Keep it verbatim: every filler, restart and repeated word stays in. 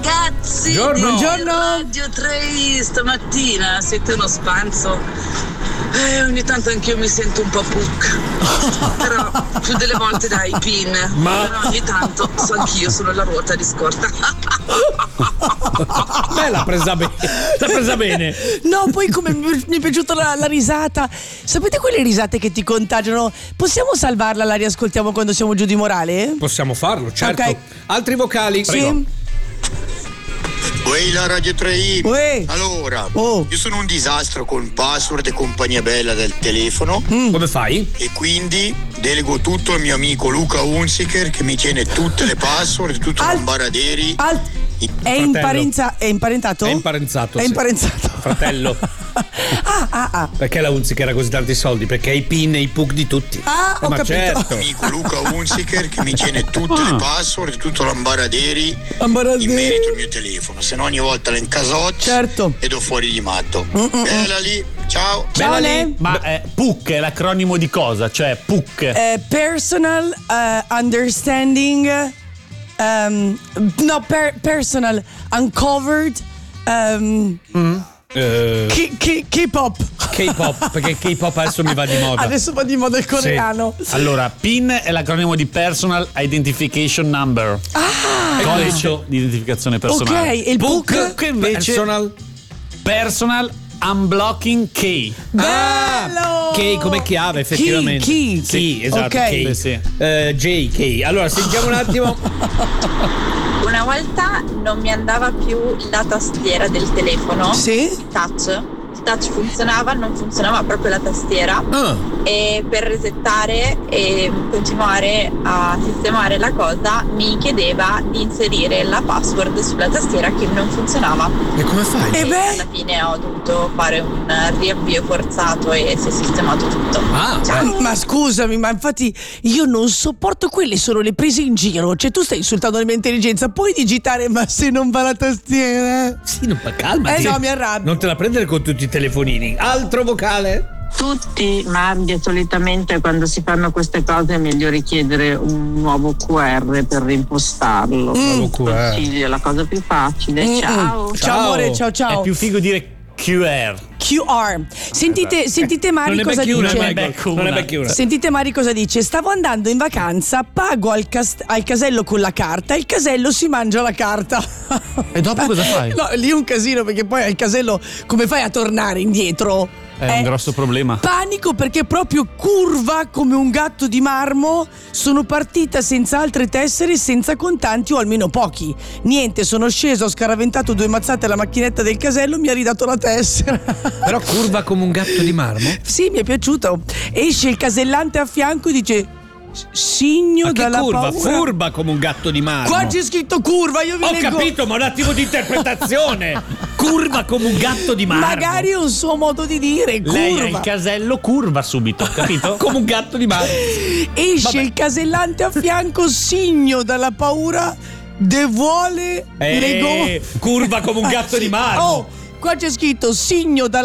ragazzi. Buongiorno. Radio tre stamattina siete uno spanzo. Eh, ogni tanto anch'io mi sento un po' puc. Però più delle volte dai pin. Ma però ogni tanto so anch'io sono la ruota di scorta. Beh, l'ha presa bene. L'ha presa bene. No, poi come mi è piaciuta la, la risata. Sapete quelle risate che ti contagiano? Possiamo salvarla, la riascoltiamo quando siamo giù di morale? Possiamo farlo, certo. Ok. Altri vocali? Sì. Uè, la Radio tre i. Uè. Allora, Oh. io sono un disastro con password e compagnia bella del telefono. Mm. Come fai? E quindi delego tutto al mio amico Luca Hunziker che mi tiene tutte le password, tutti Al- i baraderi. Al- è, imparenza- è imparentato? È imparenzato. È sì. imparenzato. Fratello. ah, ah, ah. Perché la Hunziker ha così tanti soldi? Perché ha i pin e i puck di tutti. Ah, ho ma capito. certo. Amico Luca Hunziker che mi tiene tutte le password, tutto l'ambaraderi Ambaraderi. in merito al mio telefono, se no ogni volta la incasoccio Certo. e do fuori di matto. Bella lì, ciao. Ciao, Bella Le. lì. Ma eh, P U C è l'acronimo di cosa? Cioè P U C. Eh, personal uh, understanding um, no per- personal uncovered um, Eh, K- K- K-pop K-pop, perché K-pop adesso mi va di moda. adesso va di moda il coreano. Sì. Allora, P I N è l'acronimo di Personal Identification Number. Ah, Codice di identificazione personale. ok, e il Puck book Che invece personal. Personal Unblocking Key. bello Key come chiave, effettivamente. Key, key. Sì, esatto. Ok. Key. Sì, sì. Eh, J K. Allora, sentiamo un attimo. Una volta non mi andava più la tastiera del telefono. Sì? Touch. Il touch funzionava, non funzionava proprio la tastiera. Ah, E per resettare e continuare a sistemare la cosa mi chiedeva di inserire la password sulla tastiera che non funzionava. e come fai? E E beh, alla fine ho dovuto fare un riavvio forzato e si è sistemato tutto. Ah, Ciao. ma scusami, ma infatti io non sopporto quelle, sono le prese in giro. Cioè tu stai insultando la mia intelligenza, puoi digitare ma se non va la tastiera. sì, non fa calma. Eh no, mi arrabbio. Non te la prendere con tutti i telefonini. Altro vocale? Tutti, ma solitamente quando si fanno queste cose è meglio richiedere un nuovo Q R per rimpostarlo. Nuovo Q R. Consiglio, è la cosa più facile. Ciao. Ciao amore, ciao ciao. È più figo dire Q R. Q R. Sentite, sentite Mari Non è cosa becchi una, dice. Michael. becco Non è una. becchi una. Sentite Mari cosa dice. Stavo andando in vacanza, pago al, cas- al casello con la carta, il casello si mangia la carta. E dopo cosa fai? No, lì è un casino perché poi al casello come fai a tornare indietro? È un grosso problema. Panico perché proprio curva come un gatto di marmo. Sono partita senza altre tessere, senza contanti o almeno pochi. Niente, sono sceso, ho scaraventato due mazzate alla macchinetta del casello, mi ha ridato la tessera. Però curva come un gatto di marmo. Sì, mi è piaciuto. Esce il casellante a fianco e dice: Signo Ma che dalla curva? paura. Furba come un gatto di marmo. Qua c'è scritto curva, io vi Ho leggo. capito, ma un attimo di interpretazione. Curva come un gatto di marmo. Magari è un suo modo di dire, curva. Lei ha il casello curva subito, capito? Come un gatto di marmo. Esce Vabbè. il casellante a fianco, signo dalla paura, de vuole Eh, le go- curva come un gatto di marmo. Oh, qua c'è scritto signo dalla